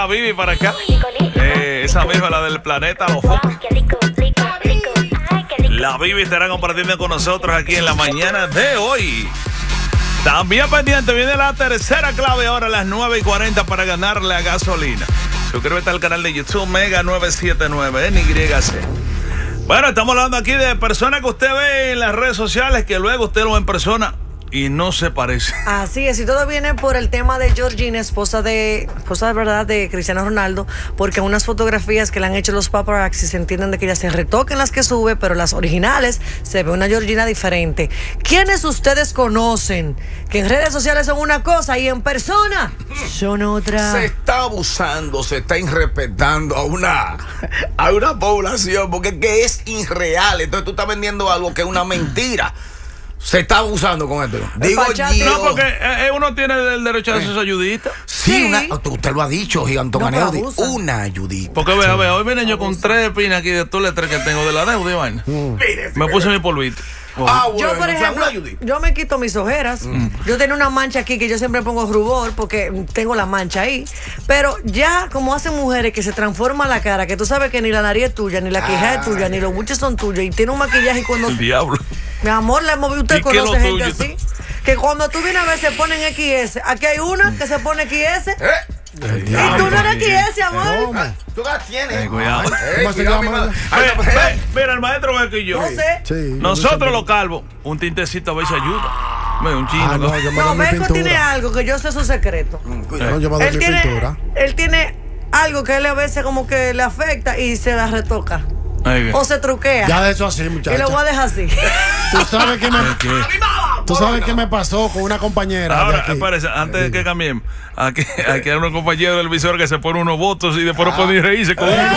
A Vivi para acá. Esa misma, la del planeta Los Foques. La Vivi estará compartiendo con nosotros aquí en la mañana de hoy. También pendiente, viene la tercera clave ahora a las 9:40 para ganarle a gasolina. Suscríbete al canal de YouTube Mega 979 NYC. Bueno, estamos hablando aquí de personas que usted ve en las redes sociales que luego usted lo ve en persona y no se parece. Así es, y todo viene por el tema de Georgina, esposa de verdad de Cristiano Ronaldo, porque unas fotografías que le han hecho los paparazzi se entienden de que ella se retoca en las que sube, pero las originales se ve una Georgina diferente. ¿Quiénes ustedes conocen que en redes sociales son una cosa y en persona son otra? Se está abusando, se está irrespetando a una población, porque es que es irreal. Entonces tú estás vendiendo algo que es una mentira. Se está abusando con esto. Digo yo. No, porque uno tiene el derecho a hacer su ayudita. Sí, usted lo ha dicho, Gigantón Ganeo, una ayudita. Porque vea, hoy vine yo con 3 espinas aquí de todas las 3 que tengo de la deuda y vaina. Me puse mi polvito. Bueno, yo, por ejemplo, yo me quito mis ojeras. Yo tengo una mancha aquí que yo siempre pongo rubor porque tengo la mancha ahí. Pero ya como hacen mujeres que se transforma la cara, que tú sabes que ni la nariz es tuya, ni la quijada es tuya, ni los buches son tuyos, y tiene un maquillaje cuando... El diablo. Mi amor, la hemos visto, usted conoce gente así. Que cuando tú vienes a ver se ponen XS. Aquí hay una que se pone XS. Y tú no eres XS, amor. Tú la tienes. Cuidado. ¿Cómo se llama? Mira, el maestro ve que yo. No sé. Sí, Nosotros los calvos, un tintecito a veces ayuda. Un chino. No, Beco tiene algo que yo sé su secreto. No, yo me doy mi pintura. Él tiene algo que él a veces como que le afecta y se la retoca. O se truquea. Ya de eso así, muchachos. Y lo voy a dejar así. ¿Tú sabes qué me pasó con una compañera? Ahora, espérese, antes de que cambiemos, aquí hay un compañero del visor que se pone unos votos y después no puede reírse con Eso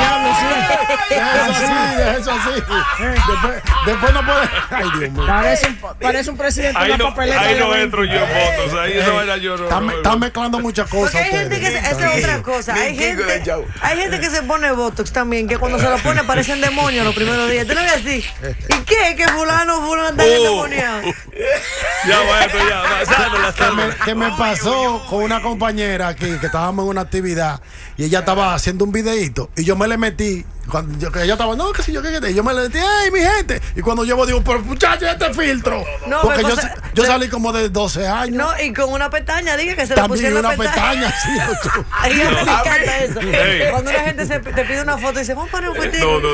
así. Después no puede. Ay, Dios mío. Parece un presidente de la papeleta. Ahí no entro yo en votos. Ahí no era yo. Están mezclando muchas cosas. Porque hay gente que esa es otra cosa. Hay gente que se pone botox también, que cuando se lo pone parecen demonios los primeros días. Tú lo ves así. ¿Y qué? Que fulano está endemoniado. Ya va esto, ¿Qué me pasó con una compañera aquí que estábamos en una actividad y ella estaba haciendo un videíto y yo me le metí? Cuando ella estaba, no, que si yo qué, y yo me le metí, ¡ey, mi gente! Y cuando yo digo, pero muchachos, este filtro. No, porque yo salí como de 12 años. No, y con una pestaña, diga que se le pusieron una la pestaña. sí. A mí me encanta eso. Cuando una gente te pide una foto y dice, vamos a poner un pestaña. No.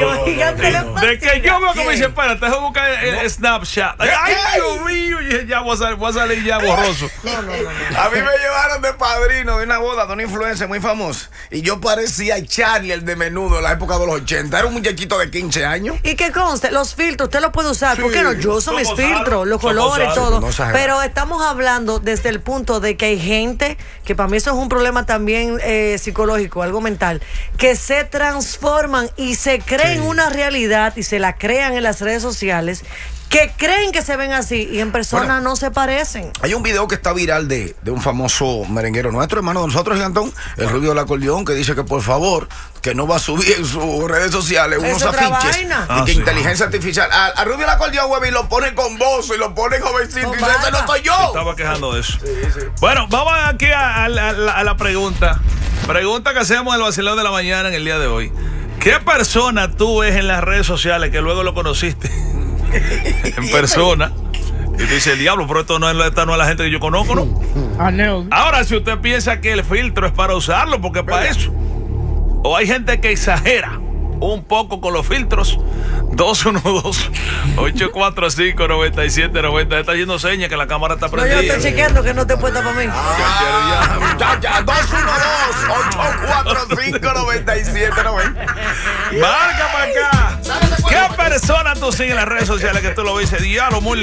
De que yo veo como dice, espérate, déjame buscar el Snapchat. Ay, Dios mío, ya voy a salir ya borroso. No. A mí me llevaron de padrino de una boda de una influencer muy famosa y yo parecía Charlie, el de Menudo, en la época de los 80. Era un muchachito de 15 años. Y que conste, los filtros, usted los puede usar. ¿Por qué no? Yo uso mis filtros, los colores, todo. Pero estamos hablando desde el punto de que hay gente, que para mí eso es un problema también psicológico, algo mental, que se transforman y se creen una realidad y se la crean en las redes sociales, que creen que se ven así y en persona no se parecen. Hay un video que está viral de un famoso merenguero nuestro, hermano de nosotros, Gigantón, el rubio del acordeón, que dice que por favor, que no va a subir en sus redes sociales unos afiches y que inteligencia artificial. Al rubio del acordeón, güey, y lo pone con voz y lo pone jovencito y dice, ese no soy yo. Estaba quejando de eso. Sí. Bueno, vamos aquí a la pregunta. Pregunta que hacemos del vacilón de la mañana en el día de hoy. ¿Qué persona tú ves en las redes sociales que luego lo conociste en persona y tú dices, el diablo, pero esta no es la gente que yo conozco, ¿no? Ahora, si usted piensa que el filtro es para usarlo, porque es para eso, o hay gente que exagera un poco con los filtros, 212-845-9790. Está haciendo señas que la cámara está prendida. No, yo estoy chequeando que no te puesta para mí. Ya, 212-845-9790. Marca para acá. ¿Qué persona tú sigues en las redes sociales que tú lo ves y dices, diablo, muy